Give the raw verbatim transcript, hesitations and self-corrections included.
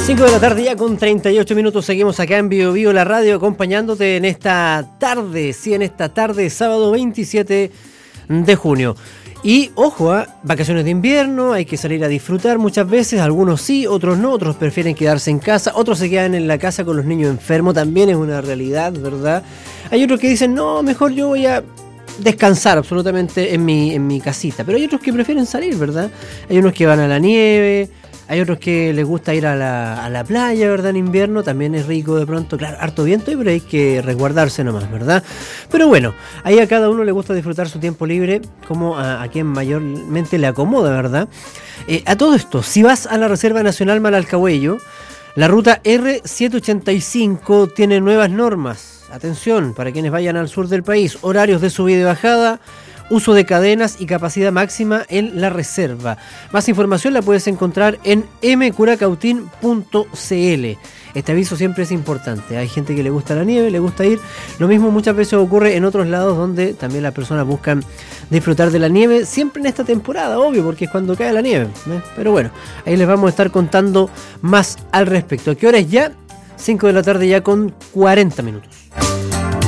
cinco de la tarde ya con treinta y ocho minutos, seguimos acá en Bio Bio la radio acompañándote en esta tarde, sí, en esta tarde, sábado veintisiete de junio. Y ojo, ¿eh? Vacaciones de invierno, hay que salir a disfrutar muchas veces, algunos sí, otros no, otros prefieren quedarse en casa, otros se quedan en la casa con los niños enfermos, también es una realidad, ¿verdad? Hay otros que dicen, no, mejor yo voy a descansar absolutamente en mi, en mi casita, pero hay otros que prefieren salir, ¿verdad? Hay unos que van a la nieve, hay otros que les gusta ir a la, a la playa, ¿verdad? En invierno también es rico de pronto, claro, harto viento, pero hay que resguardarse nomás, ¿verdad? Pero bueno, ahí a cada uno le gusta disfrutar su tiempo libre como a, a quien mayormente le acomoda, ¿verdad? Eh, a todo esto, si vas a la Reserva Nacional Malalcahuello, la ruta R setecientos ochenta y cinco tiene nuevas normas. Atención, para quienes vayan al sur del país, horarios de subida y bajada, uso de cadenas y capacidad máxima en la reserva. Más información la puedes encontrar en m curacautín punto c l. Este aviso siempre es importante. Hay gente que le gusta la nieve, le gusta ir. Lo mismo muchas veces ocurre en otros lados donde también las personas buscan disfrutar de la nieve, siempre en esta temporada, obvio, porque es cuando cae la nieve, ¿eh? Pero bueno, ahí les vamos a estar contando más al respecto. ¿Qué hora es ya? cinco de la tarde ya con cuarenta minutos.